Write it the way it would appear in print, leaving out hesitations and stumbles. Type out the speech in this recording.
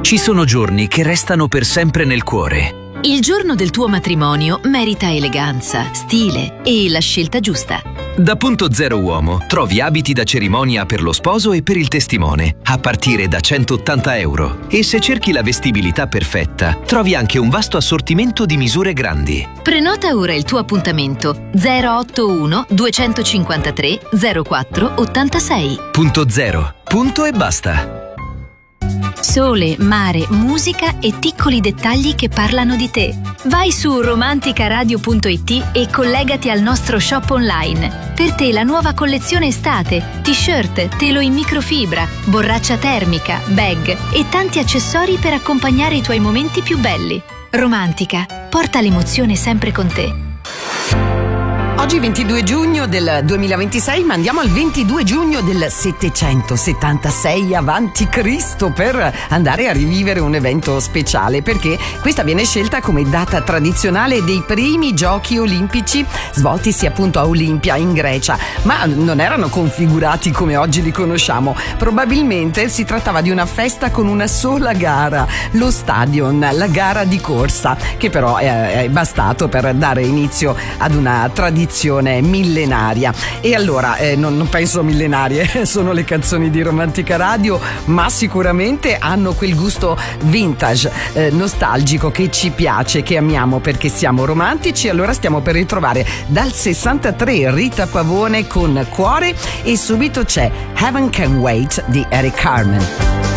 Ci sono giorni che restano per sempre nel cuore. Il giorno del tuo matrimonio merita eleganza, stile e la scelta giusta. Da Punto Zero Uomo trovi abiti da cerimonia per lo sposo e per il testimone, a partire da €180. E se cerchi la vestibilità perfetta, trovi anche un vasto assortimento di misure grandi. Prenota ora il tuo appuntamento 081 253 04 86. Punto Zero. Punto e basta. Sole, mare, musica e piccoli dettagli che parlano di te. Vai su romanticaradio.it e collegati al nostro shop online. Per te la nuova collezione estate, t-shirt, telo in microfibra, borraccia termica, bag e tanti accessori per accompagnare i tuoi momenti più belli. Romantica, porta l'emozione sempre con te. Oggi 22 giugno del 2026, ma andiamo al 22 giugno del 776 avanti Cristo per andare a rivivere un evento speciale, perché questa viene scelta come data tradizionale dei primi giochi olimpici svoltisi appunto a Olimpia in Grecia, ma non erano configurati come oggi li conosciamo. Probabilmente si trattava di una festa con una sola gara, lo stadion, la gara di corsa, che però è bastato per dare inizio ad una tradizione millenaria. E allora non penso millenarie sono le canzoni di Romantica Radio, ma sicuramente hanno quel gusto vintage, nostalgico, che ci piace, che amiamo perché siamo romantici. Allora stiamo per ritrovare dal 63 Rita Pavone con Cuore, e subito c'è Heaven Can Wait di Eric Carmen.